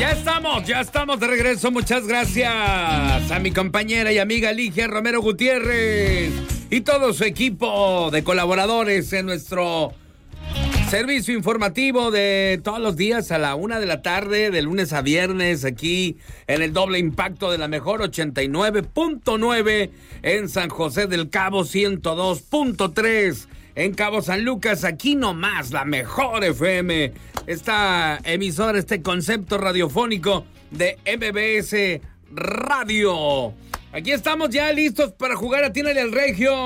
Ya estamos de regreso. Muchas gracias a mi compañera y amiga Ligia Romero Gutiérrez y todo su equipo de colaboradores en nuestro servicio informativo de todos los días a la 1 de la tarde, de lunes a viernes, aquí en el doble impacto de la mejor 89.9 en San José del Cabo, 102.3 en Cabo San Lucas, aquí nomás, la mejor FM. Esta emisora, este concepto radiofónico de MBS Radio. Aquí estamos ya listos para jugar a Atínale al Regio.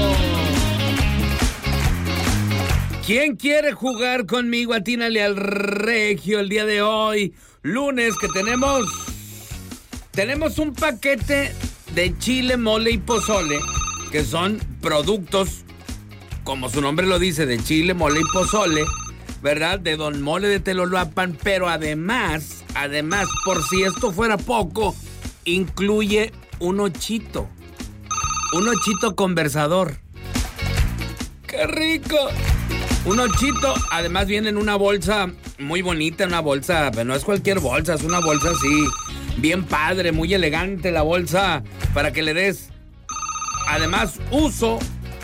¿Quién quiere jugar conmigo a Atínale al Regio el día de hoy? Lunes que tenemos un paquete de chile, mole y pozole, que son productos, como su nombre lo dice, de chile, mole y pozole, ¿verdad? De Don Mole de Telolapan, pero además, por si esto fuera poco, incluye un ochito conversador. ¡Qué rico! Un ochito, además viene en una bolsa muy bonita, una bolsa, pero no es cualquier bolsa, es una bolsa así, bien padre, muy elegante la bolsa, para que le des, además, uso.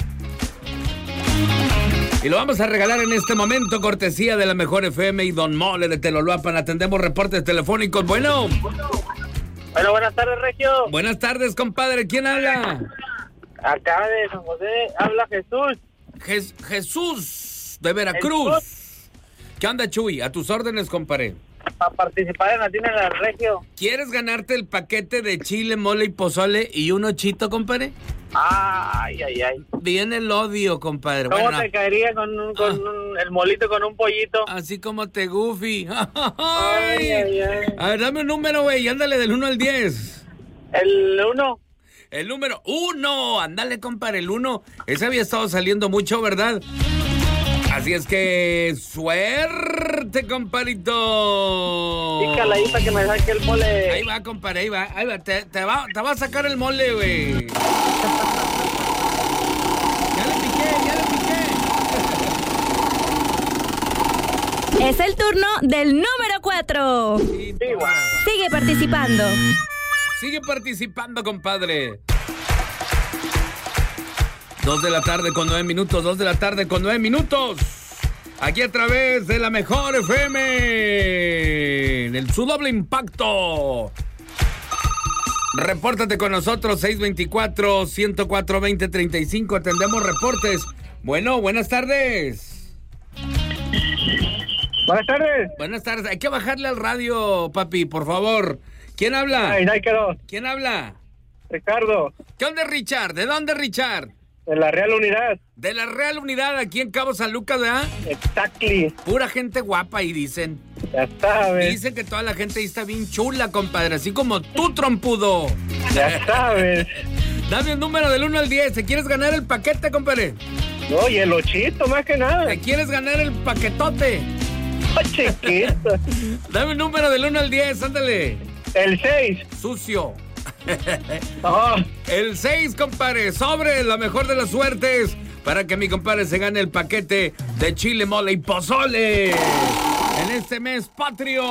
Y lo vamos a regalar en este momento, cortesía de la mejor FM y Don Mole de Telolapan. Atendemos reportes telefónicos. Bueno, buenas tardes, Regio. Buenas tardes, compadre. ¿Quién habla? Acá de San José, habla Jesús. Jesús, de Veracruz. ¿Qué onda, Chuy? A tus órdenes, compadre. Para participar en Atínale al Regio. ¿Quieres ganarte el paquete de chile, mole y pozole y un ochito, compadre? Ay. Viene el odio, compadre. ¿Cómo bueno, te caería con el molito con un pollito? Así como te Goofy. Ay. A ver, dame un número, güey. Ándale del 1 al 10. El 1. El número 1. Ándale, compadre, el 1. Ese había estado saliendo mucho, ¿verdad? Así es que suerte, compadrito. Pícala ahí para que me saque el mole. Ahí va, compadre, ahí va. Te va a sacar el mole, güey. Ya le piqué. Es el turno del número 4. Sí, Sigue participando. Sigue participando, compadre. 2 de la tarde con 9 minutos, 2 de la tarde con 9 minutos. Aquí a través de la mejor FM, en el su doble impacto. Repórtate con nosotros, 624-104-2035. Atendemos reportes. Bueno, buenas tardes. Buenas tardes. Buenas tardes. Hay que bajarle al radio, papi, por favor. ¿Quién habla? Ay, ahí quedó. ¿Quién habla? Ricardo. ¿Qué onda, Richard? ¿De dónde, Richard? De la Real Unidad. De la Real Unidad, aquí en Cabo San Lucas, ¿verdad? Exactly. Pura gente guapa ahí, dicen. Ya sabes. Dicen que toda la gente ahí está bien chula, compadre, así como tú, trompudo. Ya sabes. Dame un número del 1 al 10. ¿Te quieres ganar el paquete, compadre? No, y el ochito, más que nada. ¿Te quieres ganar el paquetote? Oh, chiquito. Dame un número del 1 al 10, ándale. El 6. Sucio. Oh. El 6, compadre, sobre la mejor de las suertes para que mi compadre se gane el paquete de chile, mole y pozole en este mes patrio.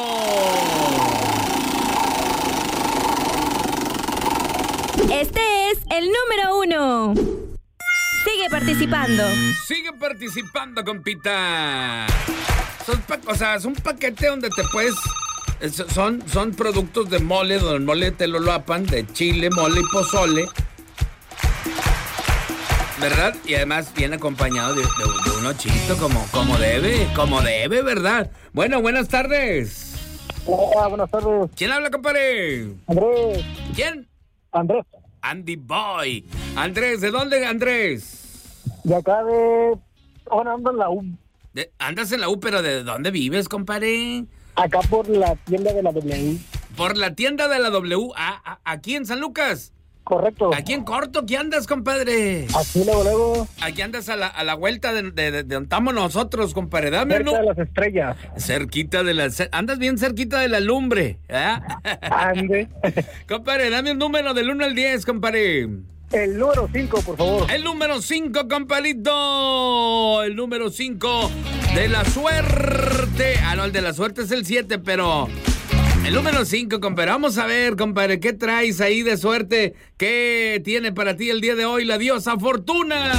Este es el número 1. Sigue participando. Sigue participando, compita. Es un paquete donde te puedes... Son productos de mole, Don Mole de Telolapan, de chile, mole y pozole, ¿verdad? Y además viene acompañado de un ochito como debe, ¿verdad? Bueno, buenas tardes. Hola, buenas tardes. ¿Quién habla, compadre? Andrés. ¿Quién? Andrés. Andy Boy. Andrés, ¿de dónde, Andrés? De acá de... Ahora ando en la U. ¿Andas en la U, pero de dónde vives, compadre? Acá por la tienda de la W. Por la tienda de la W, aquí en San Lucas. Correcto. Aquí en corto, ¿qué andas, compadre? Aquí luego. Aquí andas a la vuelta de donde estamos nosotros, compadre. Dame cerca de las estrellas. Cerquita de las... Andas bien cerquita de la lumbre, ¿eh? Ande. Compadre, dame un número del 1 al 10, compadre. El número 5, por favor. El número 5, compadrito. El número 5 de la suerte. Ah, no, el de la suerte es el 7, pero El número 5, compadre. Vamos a ver, compadre, ¿qué traes ahí de suerte? ¿Qué tiene para ti el día de hoy la diosa Fortuna?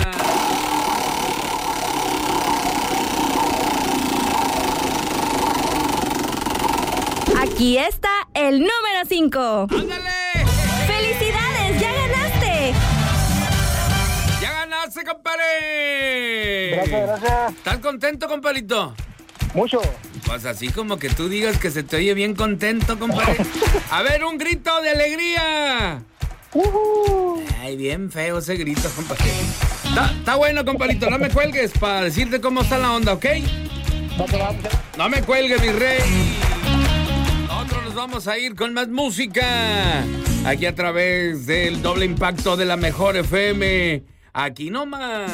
Aquí está el número 5. ¡Ándale! ¡Felicidades! ¡Ya ganaste! ¡Ya ganaste, compadre! Gracias. ¿Estás contento, compadrito? Mucho. Pues así como que tú digas que se te oye bien contento, compadre. A ver, un grito de alegría. Ay, bien feo ese grito, compadre. Está bueno, compadrito. No me cuelgues para decirte cómo está la onda, ¿ok? No me cuelgues, mi rey. Nosotros nos vamos a ir con más música. Aquí a través del doble impacto de la mejor FM. Aquí nomás.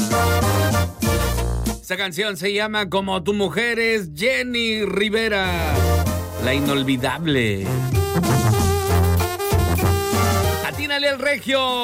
Esta canción se llama Como tu mujer es Jenny Rivera, la inolvidable. Atínale al regio.